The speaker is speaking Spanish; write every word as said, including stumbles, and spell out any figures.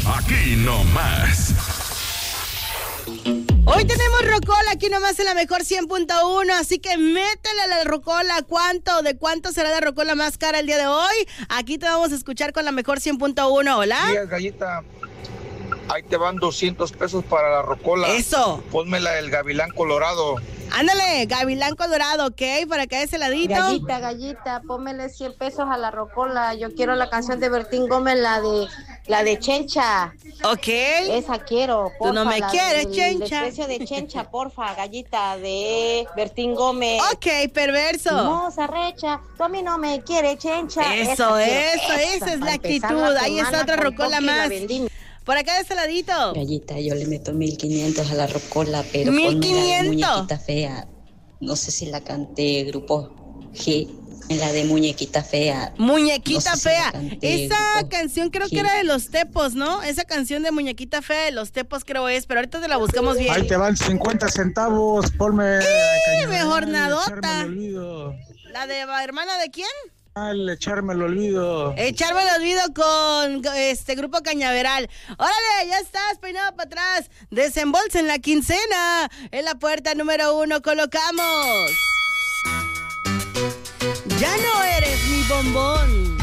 aquí nomás. Hoy tenemos Rocola aquí nomás en la mejor cien punto uno, así que métele a la Rocola. ¿Cuánto? ¿De cuánto será la Rocola más cara el día de hoy? Aquí te vamos a escuchar con la mejor cien punto uno. Hola. Días, Gallita. Ahí te van doscientos pesos para la Rocola. Eso. Pónmela el Gavilán Colorado. Ándale, Gavilán Colorado, ¿ok? Para que ese ladito. Gallita, Gallita, pónmele cien pesos a la Rocola. Yo quiero la canción de Bertín Gómez, la de la de Chencha. Ok. Esa quiero, porfa. Tú no me quieres, el, Chencha. El precio de Chencha, porfa, Gallita, de Bertín Gómez. Ok, perverso. Moza recha, tú a mí no me quieres, Chencha. Eso, esa eso, quiero, esa, esa es la actitud. Ahí está otra Rocola más. Por acá de este ladito. Gallita, yo le meto mil quinientos a la Rocola, pero ¿mil ponme la de quinientos? Muñequita Fea. No sé si la canté Grupo G, en la de Muñequita Fea. Muñequita no sé Fea. Si canté, Esa Grupo canción creo G. que era de Los Tepos, ¿no? Esa canción de Muñequita Fea de Los Tepos creo es, pero ahorita te la buscamos bien. Ahí te van cincuenta centavos, ponme. ¡Eh, mejor nadota! ¿La de hermana de quién? Al echarme el olvido. Echarme el olvido con este Grupo Cañaveral. Órale, ya estás, peinado para atrás. Desembolsen la quincena. En la puerta número uno colocamos. Ya no eres mi bombón.